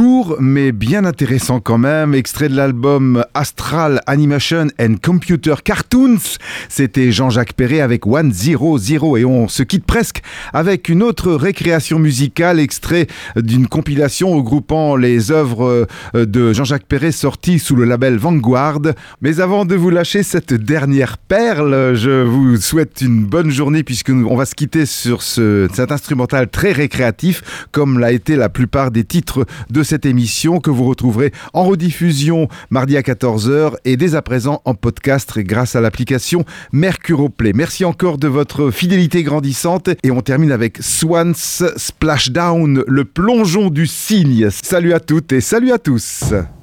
Court mais bien intéressant quand même, extrait de l'album Astral Animation and Computer Cartoons. C'était Jean-Jacques Perret avec 100 et on se quitte presque avec une autre récréation musicale, extrait d'une compilation regroupant les œuvres de Jean-Jacques Perret sorties sous le label Vanguard. Mais avant de vous lâcher cette dernière perle, je vous souhaite une bonne journée puisque on va se quitter sur cet instrumental très récréatif comme l'a été la plupart des titres de cette émission que vous retrouverez en rediffusion mardi à 14h et dès à présent en podcast grâce à l'application Mercuro Play. Merci encore de votre fidélité grandissante et on termine avec Swans Splashdown, le plongeon du cygne. Salut à toutes et salut à tous.